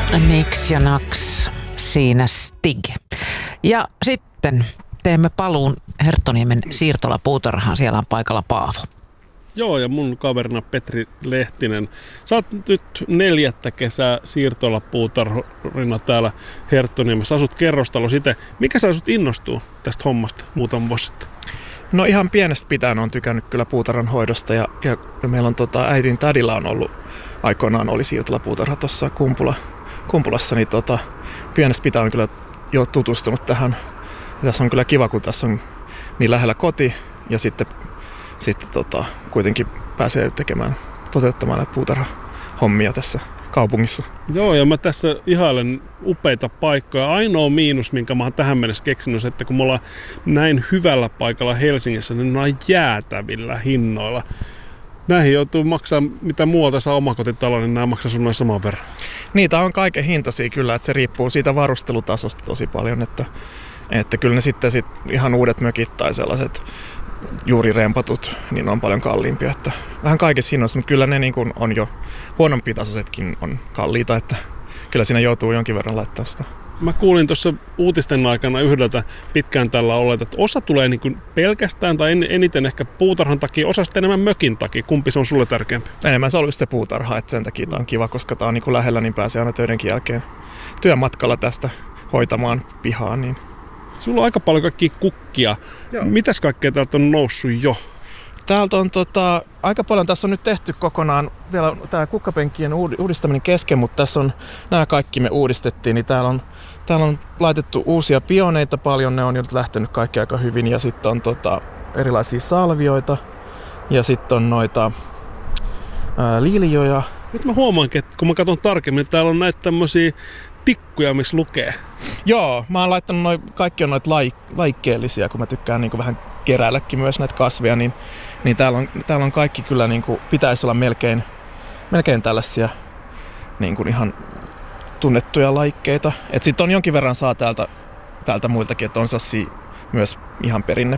Nix ja Nax, siinä Stig. Ja sitten teemme paluun Herttoniemen siirtolapuutarhaan. Siellä on paikalla Paavo. Joo, ja mun kaverina Petri Lehtinen. Sä oot nyt 4. kesää siirtolapuutarhurina täällä Herttoniemessä. Asut kerrostalossa itse. Mikä sä asut innostua tästä hommasta muutaman vuosi sitten? No ihan pienestä pitäen on tykännyt kyllä puutarhan hoidosta ja meillä on äidin tädillä on ollut aikoinaan oli siirtolapuutarha tuossa Kumpulassa, niin pienestä pitäen on kyllä jo tutustunut tähän. Ja tässä on kyllä kiva, kun tässä on niin lähellä koti ja sitten kuitenkin pääsee toteuttamaan näitä puutarhahommia tässä kaupungissa. Joo, ja mä tässä ihailen upeita paikkoja. Ainoa miinus, minkä mä oon tähän mennessä keksinyt, on se, että kun me ollaan näin hyvällä paikalla Helsingissä, niin ne on jäätävillä hinnoilla. Näihin joutuu maksaa, mitä muualta saa omakotitalo, niin nämä maksaa sun noin saman verran. Niitä on kaiken hintaisia kyllä, että se riippuu siitä varustelutasosta tosi paljon, että kyllä ne sitten ihan uudet mökit tai sellaiset juuri rempatut, niin on paljon kalliimpia. Että vähän kaikissa hinnoissa, mutta kyllä ne niin kuin on jo huonompi tasoisetkin on kalliita, että kyllä siinä joutuu jonkin verran laittaa sitä. Mä kuulin tuossa uutisten aikana yhdeltä pitkään tällä olleet, että osa tulee niin kuin pelkästään tai eniten ehkä puutarhan takia, osa sitten enemmän mökin takia. Kumpi se on sulle tärkeämpi? Enemmän se on just se puutarha, että sen takia tämä on kiva, koska tämä on niin kuin lähellä, niin pääsee aina töidenkin jälkeen työmatkalla tästä hoitamaan pihaan. Niin. Sulla on aika paljon kaikkia kukkia. Joo. Mitäs kaikkea täältä on noussut jo? Täältä on aika paljon, tässä on nyt tehty kokonaan vielä tämä kukkapenkkien uudistaminen kesken, mutta tässä on nämä kaikki me uudistettiin, niin täällä on laitettu uusia pioneita paljon, ne on jo lähtenyt kaikki aika hyvin ja sitten on erilaisia salvioita ja sitten on noita liljoja. Nyt mä huomaankin, että kun mä katson tarkemmin, niin täällä on näitä tämmöisiä tikkuja, missä lukee. Joo, mä oon laittanut kaikki on noita laikkeellisia, kun mä tykkään niin kuin vähän keräilläkin myös näitä kasveja, niin täällä on kaikki kyllä niin kuin, pitäisi olla melkein tällaisia niin kuin ihan tunnettuja laikkeita. Et sit on jonkin verran saa täältä muiltakin, että on sassi myös ihan